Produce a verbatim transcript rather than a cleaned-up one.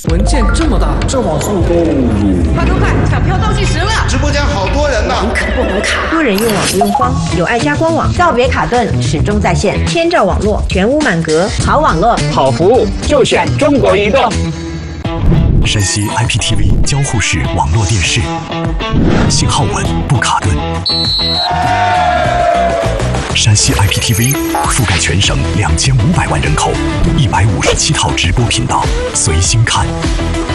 文件这么大，这网速够？ 快快快，抢票倒计时了！ 直播间好多人呢， 网可不能卡。多人用网不用慌，有爱家官网，告别卡顿，始终在线，千兆网络，全屋满格，好网络， 好服务，就选中国移动。 山西 I P T V 交互式网络电视，信号稳不卡顿。山西 I P T V 覆盖全省两千五百万人口，一百五十七套直播频道，随心看。